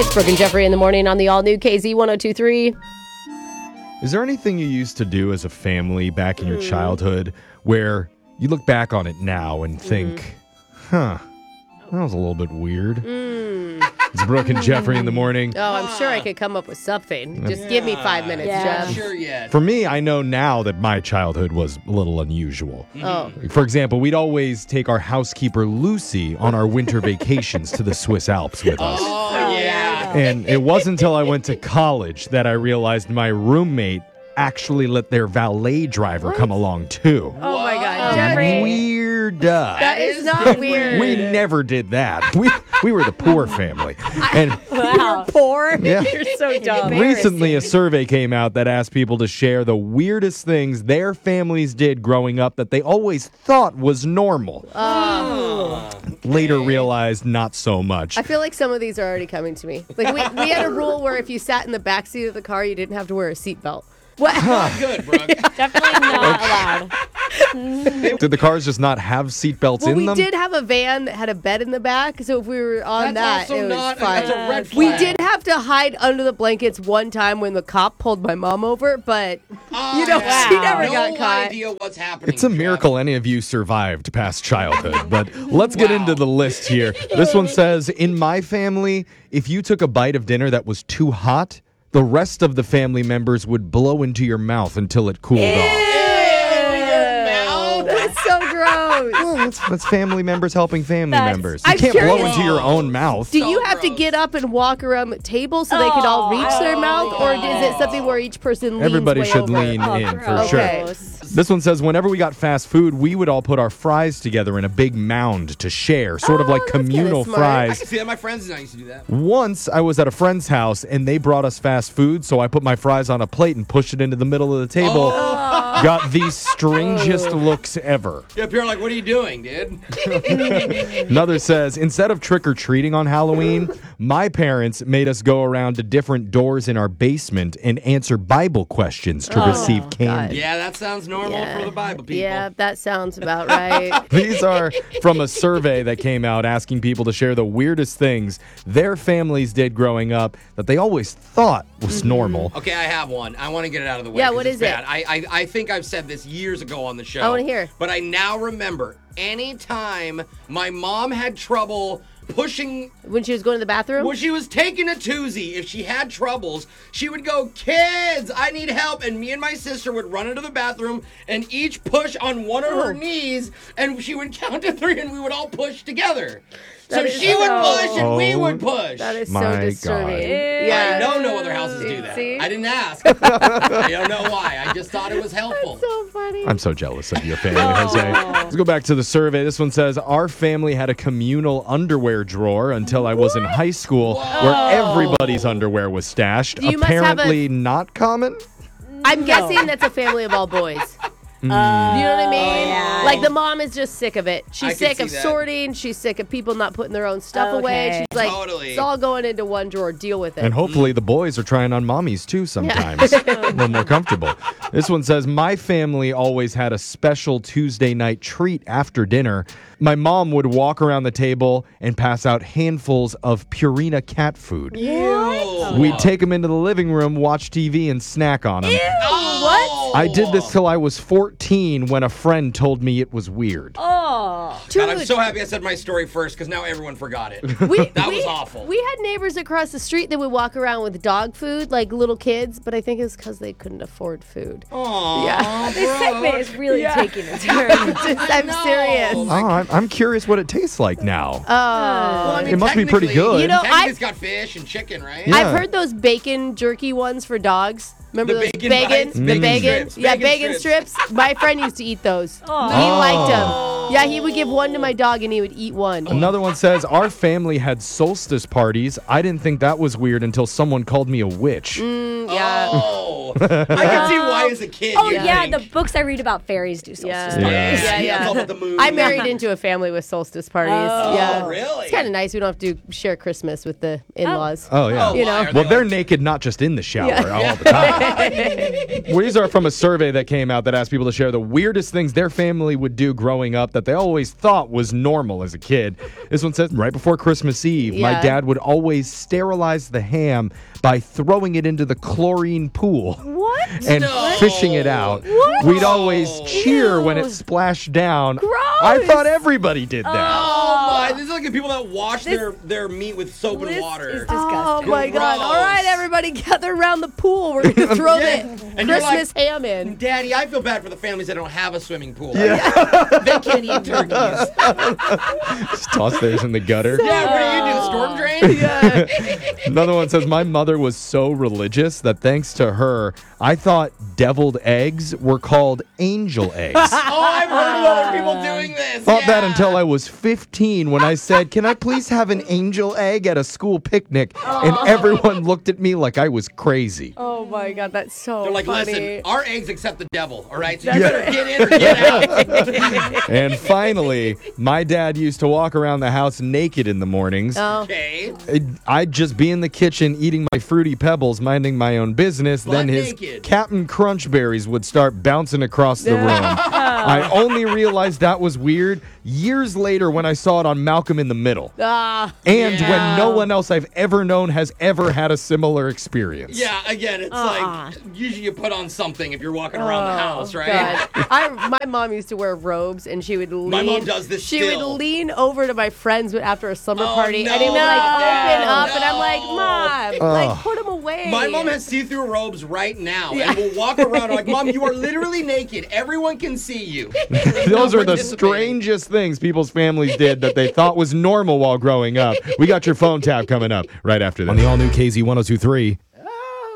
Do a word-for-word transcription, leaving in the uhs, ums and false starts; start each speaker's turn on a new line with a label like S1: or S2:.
S1: It's Brooke and Jeffrey in the morning on the all-new K Z one oh two point three.
S2: Is there anything you used to do as a family back in your mm. childhood where you look back on it now and think, mm. huh, that was a little bit weird?
S1: Mm.
S2: It's Brooke and Jeffrey in the morning.
S1: Oh, I'm sure I could come up with something. Just yeah. give me five minutes,
S3: yeah.
S1: Jeff.
S3: Not sure yet.
S2: For me, I know now that my childhood was a little unusual.
S1: Mm-hmm.
S2: Oh. For example, we'd always take our housekeeper, Lucy, on our winter vacations to the Swiss Alps with us.
S3: Oh, yeah.
S2: And it wasn't until I went to college that I realized my roommate actually let their valet driver
S1: what?
S2: come along, too.
S1: Oh, my God. Jeffrey.
S2: Weird.
S1: That is not weird.
S2: We never did that. We we were the poor family. And
S1: wow. Poor?
S2: Yeah.
S1: You're so dumb.
S2: Recently, a survey came out that asked people to share the weirdest things their families did growing up that they always thought was normal.
S1: Oh.
S2: Later realized not so much.
S1: I feel like some of these are already coming to me. Like we, we had a rule where if you sat in the backseat of the car, you didn't have to wear a seatbelt. What?
S3: Not good, Brooke.
S4: Definitely not allowed.
S2: Did the cars just not have seatbelts
S1: well,
S2: in
S1: we
S2: them?
S1: did have a van that had a bed in the back, so if we were on
S3: that's
S1: that,
S3: also
S1: it was
S3: not,
S1: fine.
S3: That's a red flag.
S1: We did have to hide under the blankets one time when the cop pulled my mom over, but
S3: oh,
S1: you know,
S3: yeah.
S1: she never
S3: no
S1: got caught.
S3: idea what's happening.
S2: It's a
S3: Jeff.
S2: miracle any of you survived past childhood. But let's get
S3: wow.
S2: into the list here. This one says, in my family, if you took a bite of dinner that was too hot, the rest of the family members would blow into your mouth until it cooled
S1: Ew.
S2: off.
S1: That's so gross.
S2: Well, that's, that's family members helping family
S4: That's,
S2: members. You
S1: I'm
S2: can't
S1: curious.
S2: blow into your own mouth.
S1: Do
S3: So
S1: you have
S3: gross.
S1: to get up and walk around the table so they can all reach their
S4: Oh,
S1: mouth, or
S4: yeah.
S1: is it something where each person leans
S2: Everybody
S1: way
S2: should
S1: over?
S2: lean
S4: Oh,
S2: in for
S4: gross.
S2: sure.
S1: Okay.
S2: This one says, whenever we got fast food, we would all put our fries together in a big mound to share, sort of
S1: Oh,
S2: like
S1: that's kinda
S2: communal
S1: smart.
S3: I
S2: fries.
S3: can see that. My friends and I used to do that.
S2: Once I was at a friend's house and they brought us fast food, so I put my fries on a plate and pushed it into the middle of the table.
S1: Oh.
S2: Got the strangest looks ever.
S3: Yeah, people are like, what are you doing, dude?
S2: Another says, instead of trick-or-treating on Halloween, my parents made us go around to different doors in our basement and answer Bible questions to
S1: Oh,
S2: receive candy.
S3: Yeah, that sounds normal
S1: Yeah.
S3: for the Bible people.
S1: Yeah, that sounds about right.
S2: These are from a survey that came out asking people to share the weirdest things their families did growing up that they always thought was
S1: Mm-hmm.
S2: normal.
S3: Okay, I have one. I want to get it out of the way.
S1: Yeah,
S3: 'cause
S1: what
S3: it's
S1: is it?
S3: bad. I, I I think I've said this years ago on the show.
S1: I wanna hear.
S3: But I now remember anytime my mom had trouble pushing
S1: When she was going to the bathroom?
S3: when she was taking a toozy, if she had troubles, she would go, kids, I need help. And me and my sister would run into the bathroom and each push on one of
S1: Oh.
S3: her knees, and she would count to three and we would all push together.
S1: That
S3: so
S1: is
S3: she would
S1: so-
S3: push and we
S2: Oh,
S3: would push.
S1: That is
S2: My
S1: so
S2: God.
S1: disturbing.
S4: Ew.
S1: Yeah.
S3: I know no other houses do that.
S1: See?
S3: I didn't ask. I don't know why. I just thought it was helpful.
S1: So funny.
S2: I'm so jealous of your family, Jose. Let's go back to the survey. This one says, our family had a communal underwear drawer until I was in high school where everybody's underwear was stashed.
S1: Do you must have a-
S2: Apparently not common.
S1: I'm guessing that's a family of all boys.
S2: Mm.
S1: You know what I mean?
S4: yeah.
S1: Like the mom is just sick of it.
S3: I
S1: She's
S3: can
S1: sick
S3: see
S1: of
S3: that.
S1: sorting. She's sick of people not putting their own stuff away.
S4: Okay.
S1: She's like,
S3: Totally.
S1: it's all going into one drawer. Deal with it.
S2: And hopefully the boys are trying on mommies too sometimes. a little more comfortable. This one says, my family always had a special Tuesday night treat after dinner. My mom would walk around the table and pass out handfuls of Purina cat food.
S3: Ew.
S2: We'd take them into the living room, watch T V, and snack on them.
S3: Oh.
S2: I did this till I was fourteen when a friend told me it was weird.
S4: Oh.
S3: God, I'm
S1: Dude.
S3: so happy I said my story first because now everyone forgot it.
S1: We,
S3: That
S1: we-
S3: was awful.
S1: We had neighbors across the street that would walk around with dog food, like little kids, but I think it was because they couldn't afford food.
S3: Aww,
S1: Yeah.
S4: This segment is really
S1: Yeah.
S4: taking a turn.
S1: Just, I'm
S3: know.
S1: serious.
S2: Oh, I'm, I'm curious what it tastes like now.
S1: Oh.
S3: Well, I mean,
S2: It must be pretty
S3: technically-
S2: good.
S1: You know,
S3: technically
S1: I-
S3: it's got fish and chicken, right?
S2: Yeah.
S1: I've heard those bacon jerky ones for dogs. Remember
S3: The
S1: those
S3: bacon
S1: bacon,
S3: bites?
S1: the
S3: Bacon
S1: bacon,
S3: strips,
S1: yeah,
S3: bacon
S1: bacon strips. My friend used to eat those.
S4: Oh.
S1: He liked them.
S3: Oh.
S1: Yeah, he would give one to my dog and he would eat one.
S2: Another one says, our family had solstice parties. I didn't think that was weird until someone called me a witch.
S1: Mm, yeah.
S3: Oh. No. I can see why as a kid.
S4: Oh
S3: you
S4: yeah,
S3: think,
S4: the books I read about fairies do solstice
S1: Yeah.
S4: parties.
S2: Yeah.
S1: Yeah,
S3: it's
S1: yeah.
S3: all about the moon.
S1: I married into a family with solstice parties.
S4: Oh,
S1: yeah.
S3: really?
S1: It's kind of nice. We don't have to share Christmas with the in-laws.
S2: Oh, yeah.
S3: Oh,
S1: You
S3: why?
S1: know.
S3: Are
S2: Well,
S3: they
S2: they're
S3: like-
S2: naked not just in the shower
S1: Yeah.
S2: all the time. These are from a survey that came out that asked people to share the weirdest things their family would do growing up that they always thought was normal as a kid. This one says, right before Christmas Eve, my
S1: Yeah.
S2: dad would always sterilize the ham by throwing it into the chlorine pool.
S4: What?
S2: And
S3: No.
S2: fishing it out.
S4: What?
S2: We'd always cheer when it
S4: Ew.
S2: splashed down.
S4: Gross.
S2: I thought everybody did that.
S3: Oh my! These are like the people that wash their, their meat with soap and
S4: This
S3: water.
S4: is
S1: Oh
S4: disgusting.
S1: my God!
S3: Gross.
S1: All right, everybody, gather around the pool. We're gonna throw
S3: Yeah.
S1: the
S3: And you're
S1: Christmas
S3: like-
S1: ham in.
S3: Daddy, I feel bad for the families that don't have a swimming pool. Yeah. They can't eat turkeys.
S2: Just toss theirs in the gutter.
S3: Yeah, what do you do? Storm drain?
S1: Yeah.
S2: Another one says, my mother was so religious that thanks to her, I thought deviled eggs were called angel eggs.
S3: Oh, I've heard of other people doing this.
S2: Thought that
S3: Yeah.
S2: until I was fifteen when I said, can I please have an angel egg at a school picnic? And everyone looked at me like I was crazy.
S1: Oh my God, that's so
S3: They're like,
S1: funny.
S3: listen, our eggs accept the devil, all right? So you better get in or get out.
S2: And finally, my dad used to walk around the house naked in the mornings.
S1: Oh.
S3: Okay.
S2: I'd just be in the kitchen eating my Fruity Pebbles, minding my own business.
S3: Butt
S2: then his
S3: naked.
S2: Captain Crunch berries would start bouncing across the room. I only realized that was weird years later when I saw it on Malcolm in the Middle.
S1: Ah.
S2: And
S3: Yeah.
S2: when no one else I've ever known has ever had a similar experience.
S3: Yeah, again, it's
S4: Uh-uh.
S3: like usually you put on something if you're walking around the house, right?
S1: Oh, God. I, my mom used to wear robes, and she would lean.
S3: My mom does this
S1: She
S3: still.
S1: would lean over to my friends after a slumber
S3: Oh,
S1: party, and it would
S3: no.
S1: like open
S3: No.
S1: up, and I'm like, Mom, like
S2: Ugh.
S1: put them away.
S3: My mom has see-through robes right now, and we'll walk around like, Mom, you are literally naked. Everyone can see you.
S2: Those
S3: Not
S2: are the
S3: participating.
S2: strangest things people's families did that they thought was normal while growing up. We got your phone tap coming up right after this. On the all-new K Z one oh two three.